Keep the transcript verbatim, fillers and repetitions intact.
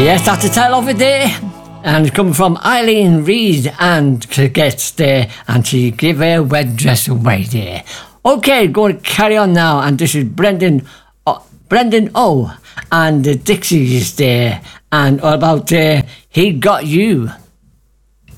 Yes, that's the title of it there. And it's coming from Eileen Reid and Crickets there. And she gave her wet dress away there. Okay, going to carry on now. And this is Brendan O, Brendan O and the Dixies there. And all about uh, He Got You.